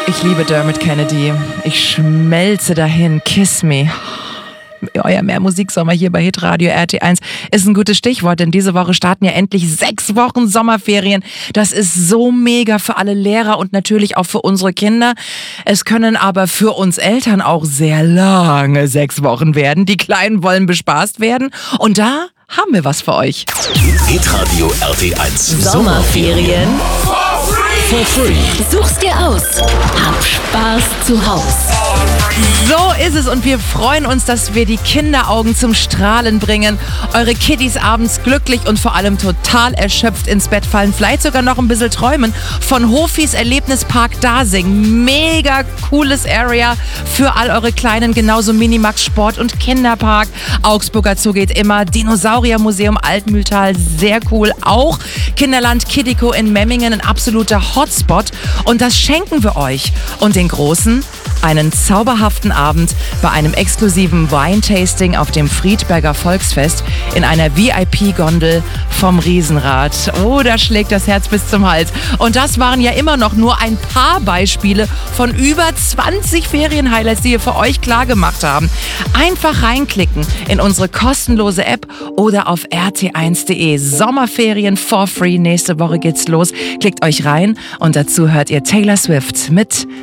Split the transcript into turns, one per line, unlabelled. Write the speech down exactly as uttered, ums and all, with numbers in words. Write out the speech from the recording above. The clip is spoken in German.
Ich liebe Dermot Kennedy. Ich schmelze dahin. Kiss me. Euer Mehrmusiksommer hier bei Hitradio R T eins ist ein gutes Stichwort, denn diese Woche starten ja endlich sechs Wochen Sommerferien. Das ist so mega für alle Lehrer und natürlich auch für unsere Kinder. Es können aber für uns Eltern auch sehr lange sechs Wochen werden. Die Kleinen wollen bespaßt werden und da haben wir was für euch.
Hitradio R T eins
Sommerferien
for free.
Such's dir aus. Hab Spaß zu Haus.
So ist es und wir freuen uns, dass wir die Kinderaugen zum Strahlen bringen, eure Kiddies abends glücklich und vor allem total erschöpft ins Bett fallen, vielleicht sogar noch ein bisschen träumen von Hofis Erlebnispark Dasing. Mega cooles Area für all eure Kleinen, genauso Minimax Sport und Kinderpark. Augsburger Zoo geht immer, Dinosauriermuseum Altmühltal, sehr cool. Auch Kinderland Kiddico in Memmingen, ein absoluter Hotspot und das schenken wir euch und den Großen einen zauberhaften Abend bei einem exklusiven Wine-Tasting auf dem Friedberger Volksfest in einer V I P-Gondel vom Riesenrad. Oh, da schlägt das Herz bis zum Hals. Und das waren ja immer noch nur ein paar Beispiele von über zwanzig Ferien-Highlights, die wir für euch klar gemacht haben. Einfach reinklicken in unsere kostenlose App oder auf r t eins punkt d e. Sommerferien for free. Nächste Woche geht's los. Klickt euch rein und dazu hört ihr Taylor Swift mit